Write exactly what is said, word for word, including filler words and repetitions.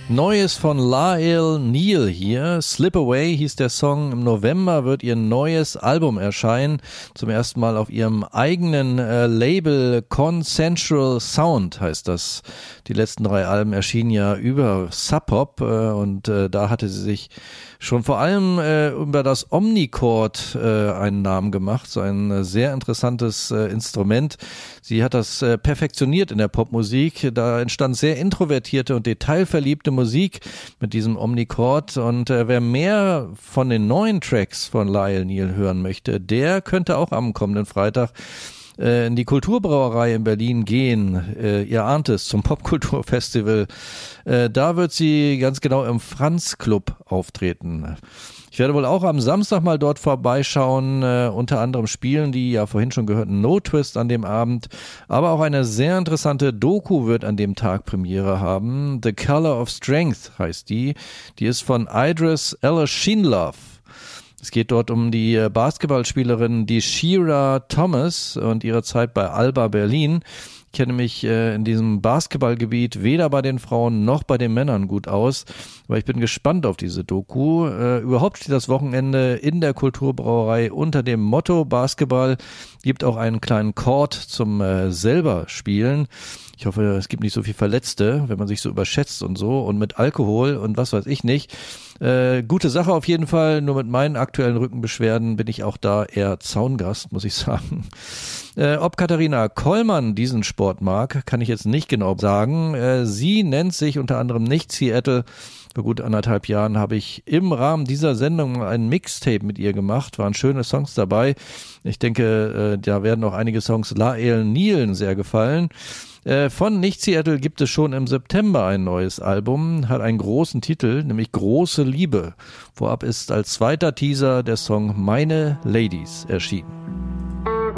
Neues von Lael Neal hier. Slip Away hieß der Song. Im November wird ihr neues Album erscheinen. Zum ersten Mal auf ihrem eigenen äh, Label Consensual Sound heißt das. Die letzten drei Alben erschienen ja über Sub Pop äh, und äh, da hatte sie sich schon vor allem äh, über das Omnichord äh, einen Namen gemacht. So ein äh, sehr interessantes äh, Instrument. Sie hat das äh, perfektioniert in der Popmusik. Da entstand sehr introvertierte und detailverliebte Musik mit diesem Omnichord. Und äh, wer mehr von den neuen Tracks von Lael Neal hören möchte, der könnte auch am kommenden Freitag in die Kulturbrauerei in Berlin gehen. Äh, ihr ahnt es, zum Popkulturfestival. Äh, da wird sie ganz genau im Franz Club auftreten. Ich werde wohl auch am Samstag mal dort vorbeischauen. Äh, unter anderem spielen die ja vorhin schon gehörten No Twist an dem Abend. Aber auch eine sehr interessante Doku wird an dem Tag Premiere haben. The Color of Strength heißt die. Die ist von Idris Ellersheinlove. Es geht dort um die Basketballspielerin Deshira Thomas und ihre Zeit bei Alba Berlin. Ich kenne mich äh, in diesem Basketballgebiet weder bei den Frauen noch bei den Männern gut aus, aber ich bin gespannt auf diese Doku. Äh, überhaupt steht das Wochenende in der Kulturbrauerei unter dem Motto Basketball. Gibt auch einen kleinen Court zum äh, selber spielen. Ich hoffe, es gibt nicht so viel Verletzte, wenn man sich so überschätzt und so und mit Alkohol und was weiß ich nicht. Äh, gute Sache auf jeden Fall, nur mit meinen aktuellen Rückenbeschwerden bin ich auch da eher Zaungast, muss ich sagen. Äh, ob Katharina Kollmann diesen Sport mag, kann ich jetzt nicht genau sagen. Äh, sie nennt sich unter anderem nicht Seattle. Vor gut anderthalb Jahren habe ich im Rahmen dieser Sendung ein Mixtape mit ihr gemacht, waren schöne Songs dabei. Ich denke, äh, da werden auch einige Songs Lael Neal sehr gefallen. Von Nicht Seattle gibt es schon im September ein neues Album, hat einen großen Titel, nämlich Große Liebe. Vorab ist als zweiter Teaser der Song Meine Ladies erschienen.